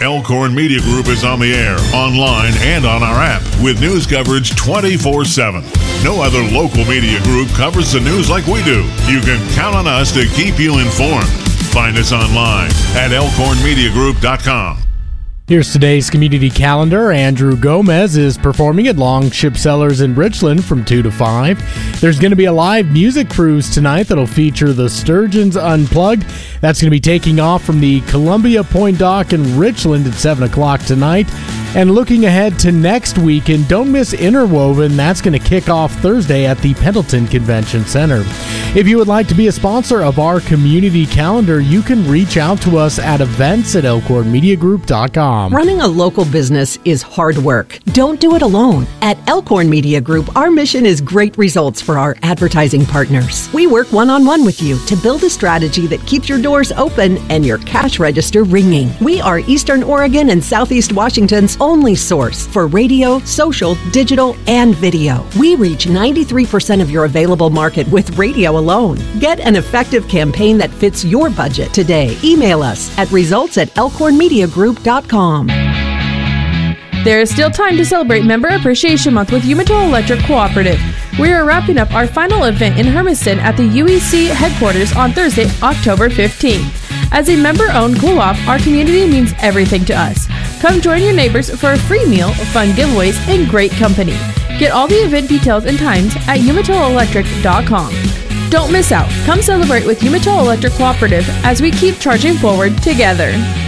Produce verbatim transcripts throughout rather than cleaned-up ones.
Elkhorn Media Group is on the air, online, and on our app with news coverage twenty-four seven. No other local media group covers the news like we do. You can count on us to keep you informed. Find us online at elkhorn media group dot com. Here's today's community calendar. Andrew Gomez is performing at Longship Cellars in Richland from two to five. There's going to be a live music cruise tonight that'll feature the Sturgeons Unplugged. That's going to be taking off from the Columbia Point Dock in Richland at seven o'clock tonight. And looking ahead to next weekend, don't miss Interwoven. That's going to kick off Thursday at the Pendleton Convention Center. If you would like to be a sponsor of our community calendar, you can reach out to us at events at elkhorn media group dot com. Running a local business is hard work. Don't do it alone. At Elkhorn Media Group, our mission is great results for our advertising partners. We work one-on-one with you to build a strategy that keeps your doors open and your cash register ringing. We are Eastern Oregon and Southeast Washington's only source for radio, social, digital, and video. We reach ninety-three percent of your available market with radio alone. Get an effective campaign that fits your budget today. Email us at results at elkhorn media group dot com. There is still time to celebrate Member Appreciation Month with Umatilla Electric Cooperative. We are wrapping up our final event in Hermiston at the U E C headquarters on Thursday, October fifteenth. As a member-owned co-op, our community means everything to us. Come join your neighbors for a free meal, fun giveaways, and great company. Get all the event details and times at umatilla electric dot com. Don't miss out. Come celebrate with Umatilla Electric Cooperative as we keep charging forward together.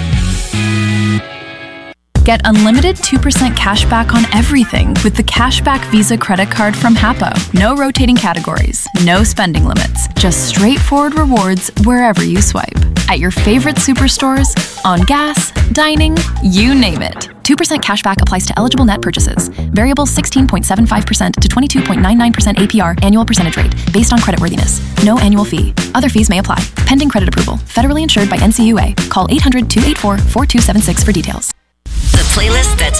Get unlimited two percent cash back on everything with the Cashback Visa credit card from Hapo. No rotating categories, no spending limits, just straightforward rewards wherever you swipe. At your favorite superstores, on gas, dining, you name it. two percent cash back applies to eligible net purchases. Variable sixteen point seven five percent to twenty-two point nine nine percent A P R annual percentage rate based on creditworthiness. No annual fee. Other fees may apply. Pending credit approval. Federally insured by N C U A. Call eight hundred two eight four four two seven six for details. The playlist that's